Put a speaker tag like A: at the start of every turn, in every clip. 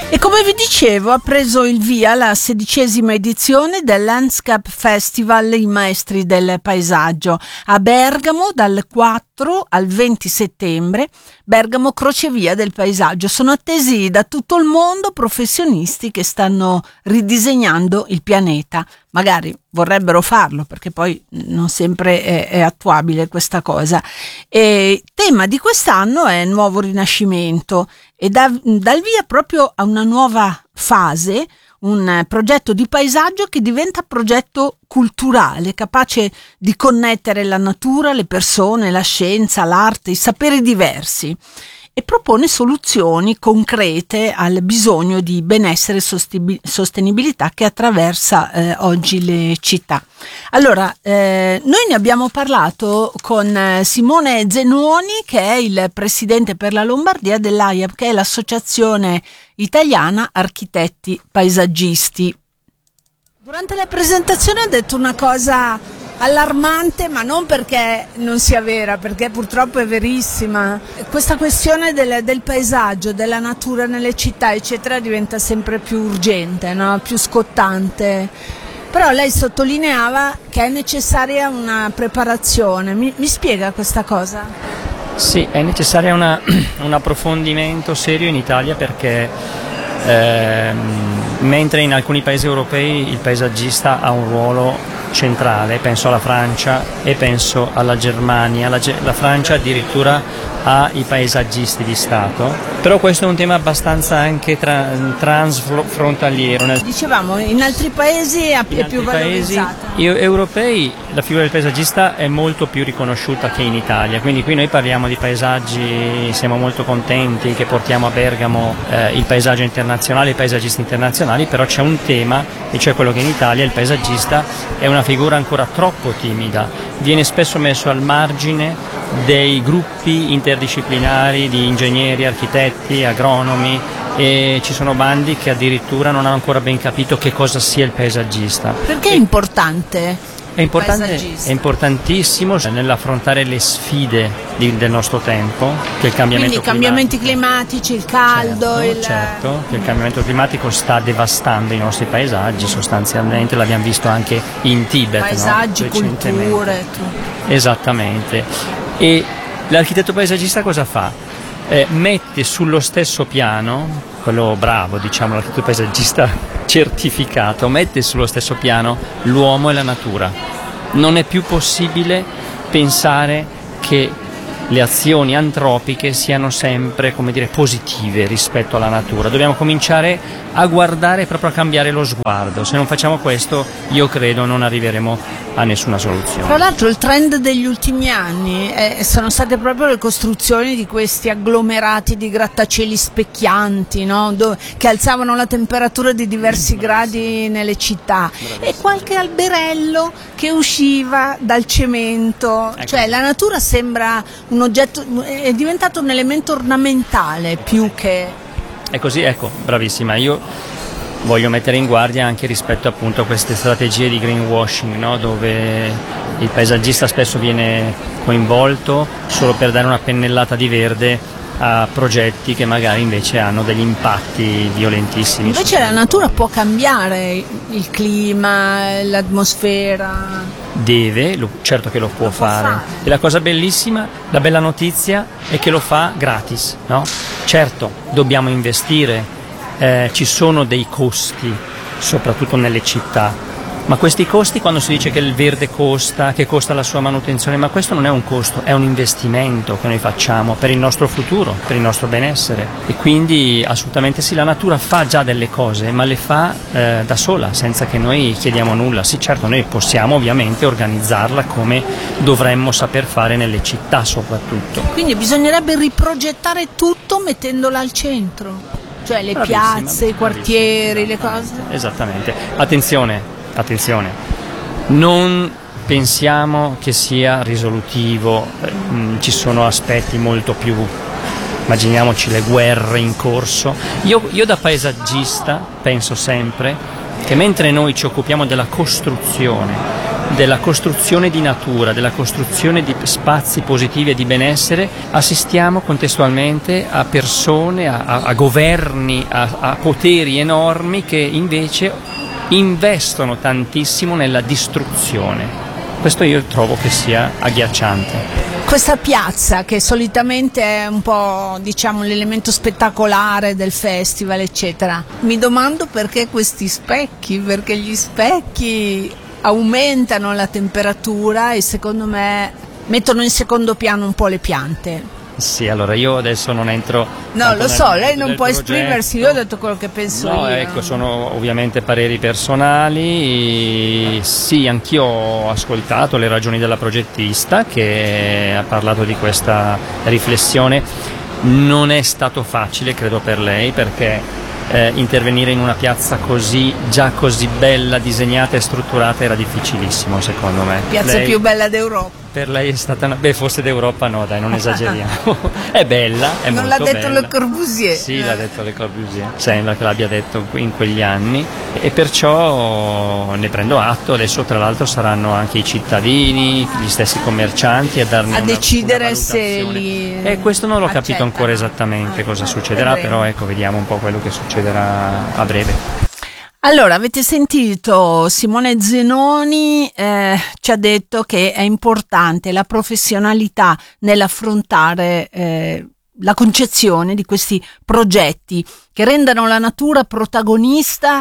A: E come vi dicevo, ha preso il via la 16ª edizione del Landscape Festival I Maestri del Paesaggio a Bergamo dal 4 al 20 settembre. Bergamo crocevia del paesaggio. Sono attesi da tutto il mondo professionisti che stanno ridisegnando il pianeta. Magari vorrebbero farlo perché poi non sempre è attuabile questa cosa. E tema di quest'anno è Nuovo Rinascimento e dà il via proprio a una nuova fase, un progetto di paesaggio che diventa progetto culturale, capace di connettere la natura, le persone, la scienza, l'arte, i saperi diversi, e propone soluzioni concrete al bisogno di benessere e sostenibilità che attraversa oggi le città. Allora, noi ne abbiamo parlato con Simone Zenuoni, che è il presidente per la Lombardia dell'AIAP, che è l'Associazione Italiana Architetti Paesaggisti. Durante la presentazione ha detto una cosa allarmante, ma non perché non sia vera, perché purtroppo è verissima. Questa questione del paesaggio, della natura nelle città, eccetera, diventa sempre più urgente, no? Più scottante. Però lei sottolineava che è necessaria una preparazione. Mi spiega questa cosa?
B: Sì, è necessario un approfondimento serio in Italia perché mentre in alcuni paesi europei il paesaggista ha un ruolo centrale, penso alla Francia e penso alla Germania, la Francia addirittura ha i paesaggisti di Stato, però questo è un tema abbastanza anche transfrontaliero.
A: Dicevamo, in altri paesi è più valorizzata.
B: Europei la figura del paesaggista è molto più riconosciuta che in Italia, quindi qui noi parliamo di paesaggi, siamo molto contenti che portiamo a Bergamo il paesaggio internazionale, i paesaggisti internazionali, però c'è un tema, e cioè quello che in Italia il paesaggista è una figura ancora troppo timida, viene spesso messo al margine dei gruppi interdisciplinari di ingegneri, architetti, agronomi, e ci sono bandi che addirittura non hanno ancora ben capito che cosa sia il paesaggista.
A: Perché è importante?
B: È importantissimo nell'affrontare le sfide del nostro tempo, che il cambiamento
A: cambiamenti climatici, il caldo.
B: Certo, che il cambiamento climatico sta devastando i nostri paesaggi sostanzialmente, l'abbiamo visto anche in Tibet.
A: Paesaggi,
B: no?
A: culture.
B: Esattamente. E l'architetto paesaggista cosa fa? Mette sullo stesso piano, quello bravo, diciamo, l'architetto paesaggista certificato, mette sullo stesso piano l'uomo e la natura. Non è più possibile pensare che le azioni antropiche siano sempre, come dire, positive rispetto alla natura. Dobbiamo cominciare a guardare, proprio a cambiare lo sguardo. Se non facciamo questo, io credo non arriveremo a nessuna soluzione.
A: Tra l'altro il trend degli ultimi anni sono state proprio le costruzioni di questi agglomerati di grattacieli specchianti, no? Che alzavano la temperatura di diversi gradi nelle città. Bravissimo. E qualche alberello che usciva dal cemento, ecco. Cioè la natura sembra un oggetto, è diventato un elemento ornamentale più che...
B: È così, ecco, bravissima. Io voglio mettere in guardia anche rispetto appunto a queste strategie di greenwashing, no? Dove il paesaggista spesso viene coinvolto solo per dare una pennellata di verde a progetti che magari invece hanno degli impatti violentissimi.
A: Invece la natura può cambiare il clima, l'atmosfera.
B: Certo che lo può fare. E la cosa bellissima, la bella notizia è che lo fa gratis, no? Certo, dobbiamo investire, ci sono dei costi, soprattutto nelle città. Ma questi costi, quando si dice che il verde costa, che costa la sua manutenzione, ma questo non è un costo, è un investimento che noi facciamo per il nostro futuro, per il nostro benessere. E quindi assolutamente sì, la natura fa già delle cose, ma le fa da sola, senza che noi chiediamo nulla. Sì, certo, noi possiamo ovviamente organizzarla come dovremmo saper fare nelle città soprattutto.
A: Quindi bisognerebbe riprogettare tutto mettendola al centro, cioè le piazze, i quartieri, le cose.
B: Esattamente. Attenzione, non pensiamo che sia risolutivo, ci sono aspetti molto più, immaginiamoci le guerre in corso. Io da paesaggista penso sempre che mentre noi ci occupiamo della costruzione della costruzione di natura, della costruzione di spazi positivi e di benessere, assistiamo contestualmente a persone, a governi, a poteri enormi che invece investono tantissimo nella distruzione. Questo io trovo che sia agghiacciante.
A: Questa piazza, che solitamente è un po', diciamo, l'elemento spettacolare del festival, eccetera, mi domando perché questi specchi, perché gli specchi aumentano la temperatura e secondo me mettono in secondo piano un po' le piante.
B: Sì, allora io adesso non entro...
A: No, lo so, lei non può
B: progetto.
A: Esprimersi, io ho detto quello che penso
B: no,
A: io.
B: Ecco, sono ovviamente pareri personali. Sì, anch'io ho ascoltato le ragioni della progettista che ha parlato di questa riflessione. Non è stato facile, credo, per lei, perché intervenire in una piazza così, già così bella, disegnata e strutturata era difficilissimo, secondo me.
A: Piazza più bella d'Europa.
B: Per lei è stata forse d'Europa no, dai, non esageriamo. È bella, è
A: non
B: molto
A: l'ha detto
B: bella.
A: Le Corbusier.
B: Sì, l'ha detto Le Corbusier, sembra che l'abbia detto in quegli anni, e perciò ne prendo atto. Adesso tra l'altro saranno anche i cittadini, gli stessi commercianti a darne
A: a decidere
B: una
A: se
B: valutazione.
A: li
B: Questo non l'ho capito
A: accettano.
B: ancora esattamente cosa succederà, però ecco, vediamo un po' quello che succederà a breve.
A: Allora, avete sentito Simone Zenoni ci ha detto che è importante la professionalità nell'affrontare la concezione di questi progetti che rendano la natura protagonista,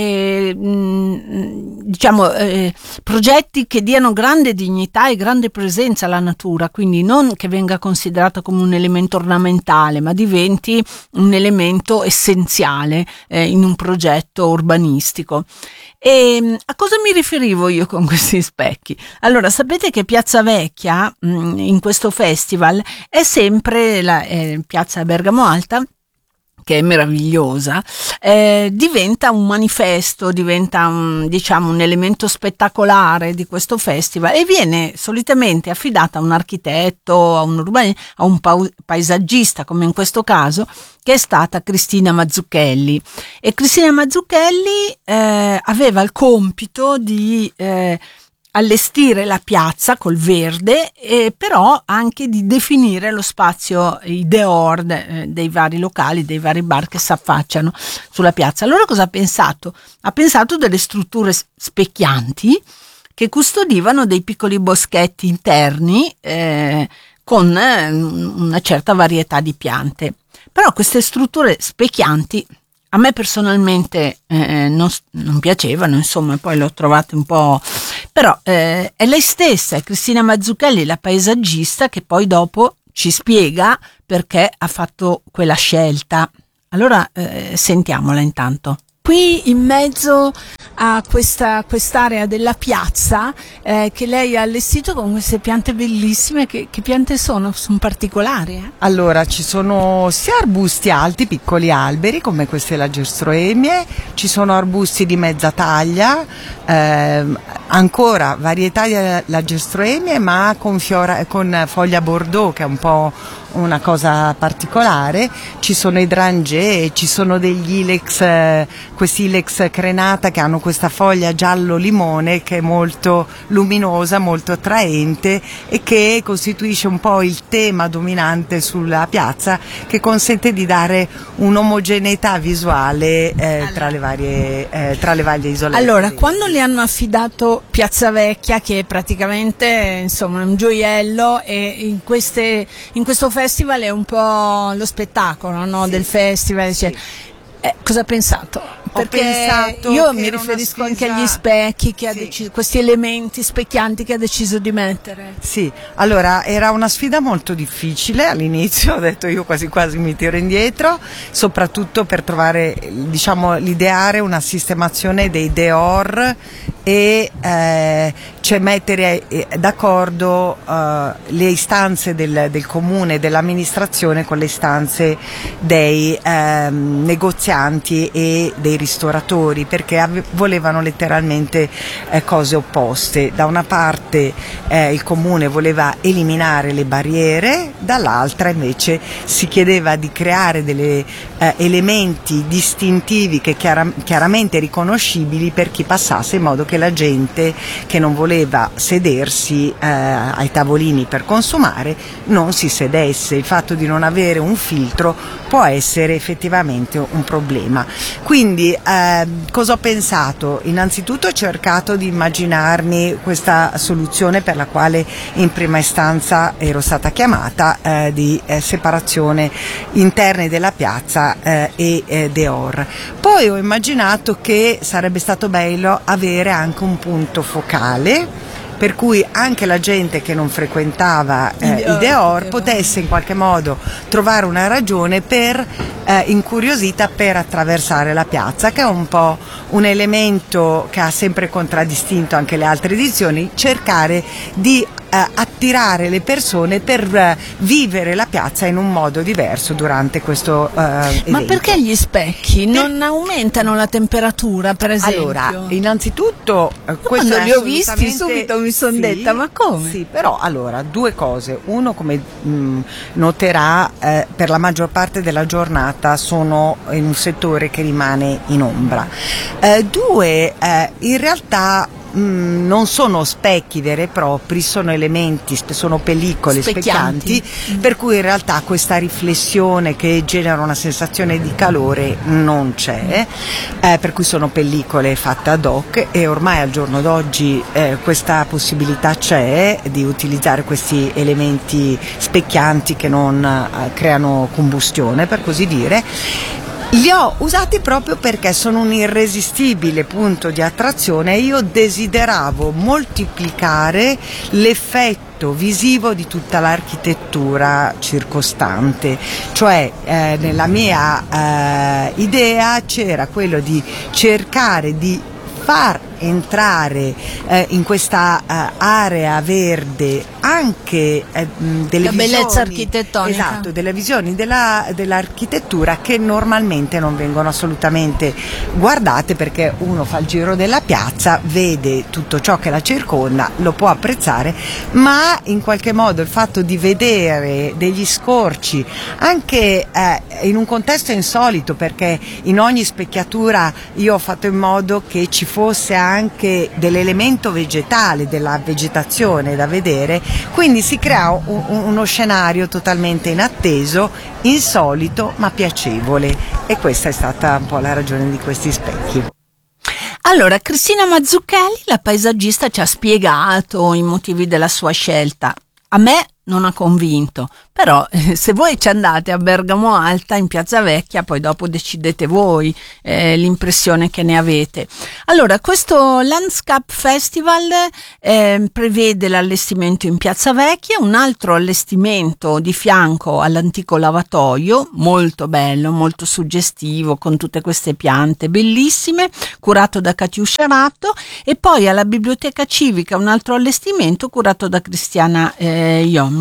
A: progetti che diano grande dignità e grande presenza alla natura, quindi non che venga considerata come un elemento ornamentale, ma diventi un elemento essenziale in un progetto urbanistico. E a cosa mi riferivo io con questi specchi? Allora, sapete che Piazza Vecchia in questo festival è sempre la Piazza Bergamo Alta, che è meravigliosa, diventa un manifesto, diventa un elemento spettacolare di questo festival, e viene solitamente affidata a un architetto, a un urbanista, a un paesaggista, come in questo caso, che è stata Cristina Mazzucchelli. E Cristina Mazzucchelli aveva il compito di allestire la piazza col verde, però anche di definire lo spazio, i dehors dei vari locali, dei vari bar che si affacciano sulla piazza. Allora cosa ha pensato? Ha pensato delle strutture specchianti che custodivano dei piccoli boschetti interni con una certa varietà di piante. Però queste strutture specchianti a me personalmente non piacevano, insomma, poi le ho trovate un po'... Però è lei stessa, è Cristina Mazzucchelli, la paesaggista, che poi dopo ci spiega perché ha fatto quella scelta. Allora sentiamola intanto. Qui in mezzo a quest'area della piazza che lei ha allestito con queste piante bellissime, che piante sono? Sono particolari?
C: Allora, ci sono sia arbusti alti, piccoli alberi come queste lagerstroemie, ci sono arbusti di mezza taglia, ancora varietà di lagerstroemie ma con foglia bordeaux, che è un po' una cosa particolare. Ci sono idrangee, ci sono degli ilex, questi ilex crenata che hanno questa foglia giallo limone che è molto luminosa, molto attraente e che costituisce un po' il tema dominante sulla piazza, che consente di dare un'omogeneità visuale tra le varie isolette.
A: Allora, quando le hanno affidato Piazza Vecchia, che è praticamente insomma un gioiello, e in questo festival è un po' lo spettacolo, no, del festival, cioè, cosa ha pensato? Perché io mi riferisco anche agli specchi che ha deciso, questi elementi specchianti che ha deciso di mettere.
C: Sì, allora era una sfida molto difficile all'inizio, ho detto io quasi quasi mi tiro indietro, soprattutto per trovare, diciamo, l'ideare una sistemazione dei dehors e cioè mettere d'accordo le istanze del comune, dell'amministrazione con le istanze dei negozianti e dei ristoratori, perché volevano letteralmente cose opposte. Da una parte il comune voleva eliminare le barriere, dall'altra invece si chiedeva di creare degli elementi distintivi che chiaramente riconoscibili per chi passasse, in modo che che la gente che non voleva sedersi ai tavolini per consumare non si sedesse. Il fatto di non avere un filtro può essere effettivamente un problema. Quindi cosa ho pensato? Innanzitutto ho cercato di immaginarmi questa soluzione per la quale in prima istanza ero stata chiamata, di separazione interni della piazza e Deor. Poi ho immaginato che sarebbe stato bello avere anche un punto focale, per cui anche la gente che non frequentava i Deor potesse in qualche modo trovare una ragione per incuriosita per attraversare la piazza, che è un po' un elemento che ha sempre contraddistinto anche le altre edizioni, cercare di attirare le persone per vivere la piazza in un modo diverso durante questo evento.
A: Ma perché gli specchi non aumentano la temperatura, per esempio?
C: Allora, innanzitutto
A: quando li ho visti subito mi sono detta, ma come?
C: Sì, però allora, due cose. Uno, come noterà, per la maggior parte della giornata sono in un settore che rimane in ombra. Due, in realtà non sono specchi veri e propri, sono elementi, sono pellicole specchianti, per cui in realtà questa riflessione che genera una sensazione di calore non c'è, per cui sono pellicole fatte ad hoc, e ormai al giorno d'oggi questa possibilità c'è di utilizzare questi elementi specchianti che non creano combustione, per così dire. Li ho usati proprio perché sono un irresistibile punto di attrazione e io desideravo moltiplicare l'effetto visivo di tutta l'architettura circostante, cioè nella mia idea c'era quello di cercare di far entrare in questa area verde anche delle
A: la
C: visioni,
A: bellezza architettonica.
C: esatto, delle visioni dell'architettura che normalmente non vengono assolutamente guardate, perché uno fa il giro della piazza, vede tutto ciò che la circonda, lo può apprezzare, ma in qualche modo il fatto di vedere degli scorci anche in un contesto insolito, perché in ogni specchiatura io ho fatto in modo che ci fosse anche dell'elemento vegetale, della vegetazione da vedere, quindi si crea uno scenario totalmente inatteso, insolito ma piacevole, e questa è stata un po' la ragione di questi specchi.
A: Allora, Cristina Mazzucchelli, la paesaggista, ci ha spiegato i motivi della sua scelta. A me non ha convinto, però se voi ci andate a Bergamo Alta, in Piazza Vecchia, poi dopo decidete voi l'impressione che ne avete. Allora, questo Landscape Festival prevede l'allestimento in Piazza Vecchia, un altro allestimento di fianco all'antico lavatoio, molto bello, molto suggestivo, con tutte queste piante bellissime, curato da Catiuscia Ratto, e poi alla Biblioteca Civica un altro allestimento curato da Cristiana Iomi.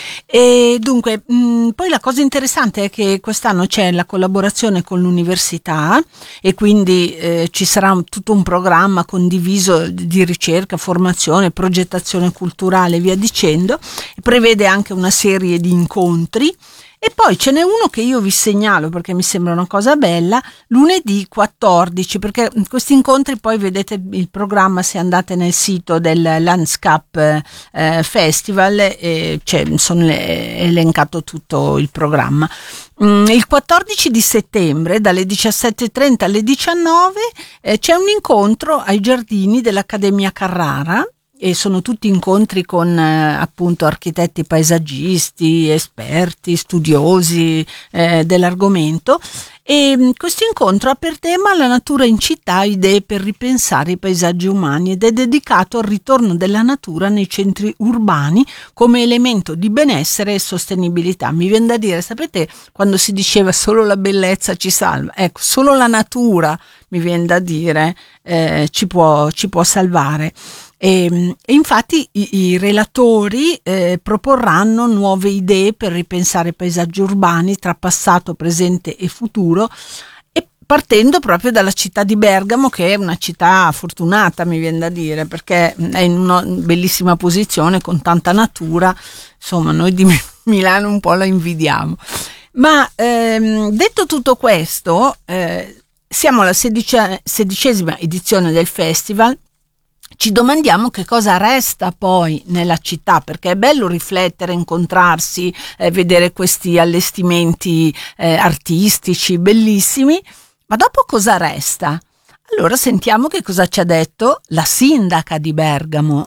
A: E dunque, poi la cosa interessante è che quest'anno c'è la collaborazione con l'università, e quindi ci sarà tutto un programma condiviso di ricerca, formazione, progettazione culturale e via dicendo, e prevede anche una serie di incontri. E poi ce n'è uno che io vi segnalo perché mi sembra una cosa bella, lunedì 14, perché questi incontri, poi vedete il programma se andate nel sito del Landscape Festival, sono elencato tutto il programma. Il 14 di settembre dalle 17:30 alle 19 c'è un incontro ai giardini dell'Accademia Carrara, e sono tutti incontri con appunto architetti paesaggisti, esperti, studiosi dell'argomento, e questo incontro ha per tema la natura in città, idee per ripensare i paesaggi umani, ed è dedicato al ritorno della natura nei centri urbani come elemento di benessere e sostenibilità. Mi viene da dire, sapete quando si diceva solo la bellezza ci salva? Ecco, solo la natura, mi viene da dire, ci può salvare. E infatti i relatori proporranno nuove idee per ripensare paesaggi urbani tra passato, presente e futuro, e partendo proprio dalla città di Bergamo, che è una città fortunata, mi viene da dire, perché è in una bellissima posizione con tanta natura. Insomma, noi di Milano un po' la invidiamo. Ma detto tutto questo, siamo alla 16ª edizione del festival. ci domandiamo che cosa resta poi nella città, perché è bello riflettere, incontrarsi, vedere questi allestimenti artistici bellissimi, ma dopo cosa resta? Allora sentiamo che cosa ci ha detto la sindaca di Bergamo.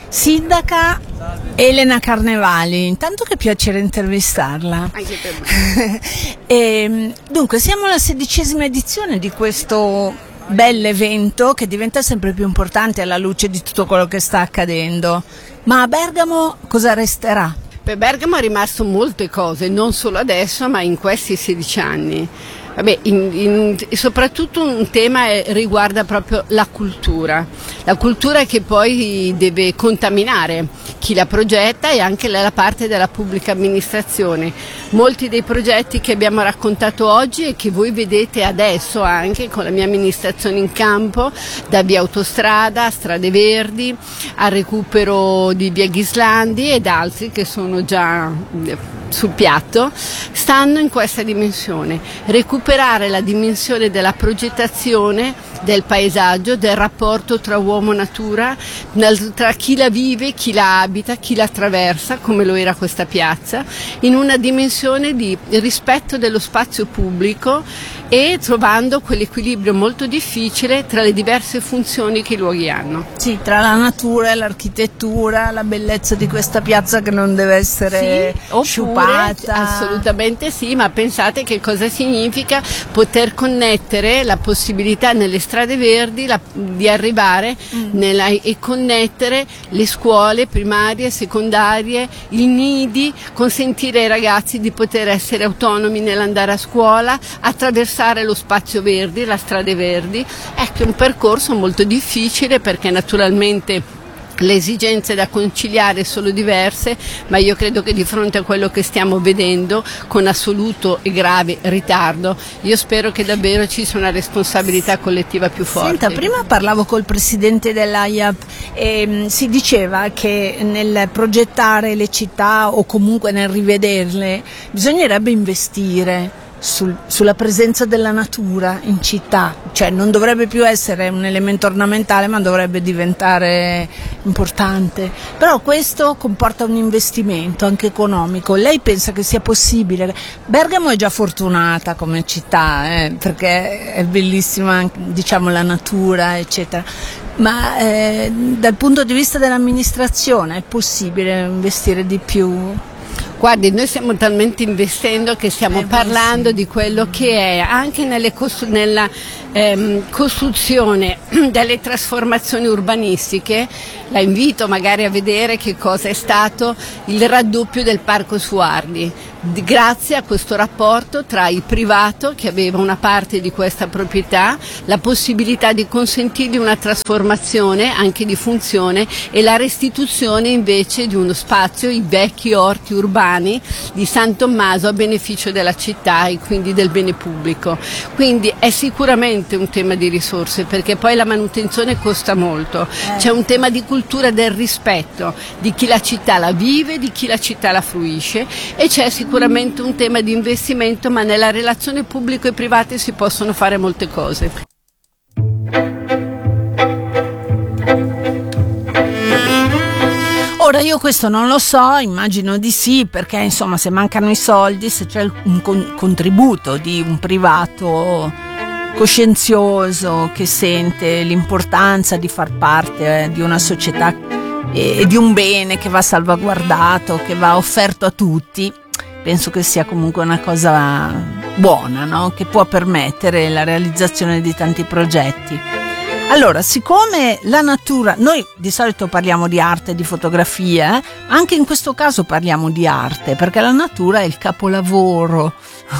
A: Sindaca Elena Carnevali, intanto che piacere intervistarla.
D: Anche per me.
A: Dunque siamo alla 16ª edizione di questo bell'evento che diventa sempre più importante alla luce di tutto quello che sta accadendo. Ma a Bergamo cosa resterà?
D: Per Bergamo è rimasto molte cose, non solo adesso ma in questi 16 anni. Vabbè, soprattutto un tema riguarda proprio la cultura che poi deve contaminare chi la progetta e anche la parte della pubblica amministrazione. Molti dei progetti che abbiamo raccontato oggi e che voi vedete adesso anche con la mia amministrazione in campo, da via Autostrada, strade verdi, al recupero di via Ghislandi ed altri che sono già sul piatto, stanno in questa dimensione. Recuperare la dimensione della progettazione del paesaggio, del rapporto tra uomo e natura, tra chi la vive, chi la abita, chi la attraversa, come lo era questa piazza, in una dimensione di rispetto dello spazio pubblico e trovando quell'equilibrio molto difficile tra le diverse funzioni che i luoghi hanno.
A: Sì, tra la natura e l'architettura, la bellezza di questa piazza che non deve essere sciupata.
D: Assolutamente sì, ma pensate che cosa significa poter connettere la possibilità nelle strade verdi di arrivare e connettere le scuole primarie, secondarie, i nidi, consentire ai ragazzi di poter essere autonomi nell'andare a scuola, attraversare lo spazio verdi, la strade verdi. Ecco, è un percorso molto difficile perché naturalmente le esigenze da conciliare sono diverse, ma io credo che di fronte a quello che stiamo vedendo con assoluto e grave ritardo, io spero che davvero ci sia una responsabilità collettiva più forte.
A: Senta, prima parlavo col presidente dell'AIAP e si diceva che nel progettare le città o comunque nel rivederle bisognerebbe investire sulla presenza della natura in città, cioè non dovrebbe più essere un elemento ornamentale ma dovrebbe diventare importante, però questo comporta un investimento anche economico. Lei pensa che sia possibile? Bergamo è già fortunata come città perché è bellissima, diciamo, la natura eccetera, ma dal punto di vista dell'amministrazione è possibile investire di più?
D: Guardi, noi stiamo talmente investendo che stiamo parlando di quello che è anche nella costruzione delle trasformazioni urbanistiche. La invito magari a vedere che cosa è stato il raddoppio del Parco Suardi, grazie a questo rapporto tra il privato che aveva una parte di questa proprietà, la possibilità di consentirgli una trasformazione anche di funzione e la restituzione invece di uno spazio, i vecchi orti urbani di San Tommaso a beneficio della città e quindi del bene pubblico. Quindi è sicuramente un tema di risorse perché poi la manutenzione costa molto, c'è un tema di cultura del rispetto di chi la città la vive, di chi la città la fruisce e c'è sicuramente un tema di investimento, ma nella relazione pubblico e privata si possono fare molte cose.
A: Ora io questo non lo so, immagino di sì, perché insomma se mancano i soldi, se c'è un contributo di un privato coscienzioso che sente l'importanza di far parte di una società e di un bene che va salvaguardato, che va offerto a tutti, penso che sia comunque una cosa buona, no? Che può permettere la realizzazione di tanti progetti. Allora, siccome la natura, noi di solito parliamo di arte e di fotografia, anche in questo caso parliamo di arte, perché la natura è il capolavoro,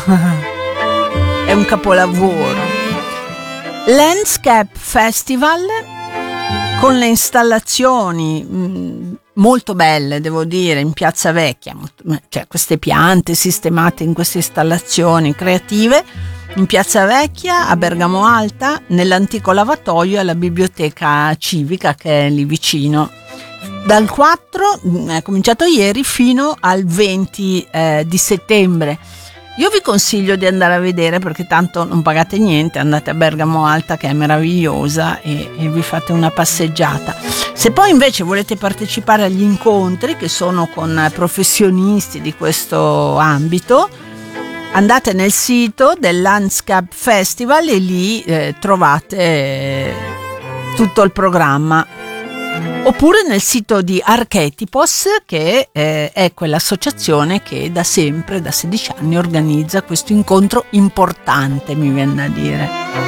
A: è un capolavoro. Landscape Festival con le installazioni molto belle, devo dire, in Piazza Vecchia, cioè queste piante sistemate in queste installazioni creative in Piazza Vecchia, a Bergamo Alta, nell'antico lavatoio e alla biblioteca civica che è lì vicino. Dal 4, è cominciato ieri, fino al 20 di settembre. Io vi consiglio di andare a vedere, perché tanto non pagate niente, andate a Bergamo Alta che è meravigliosa e vi fate una passeggiata. Se poi invece volete partecipare agli incontri che sono con professionisti di questo ambito, andate nel sito del Landscape Festival e lì trovate tutto il programma. Oppure nel sito di Archetipos, che è quell'associazione che da sempre, da 16 anni, organizza questo incontro importante, mi viene da dire.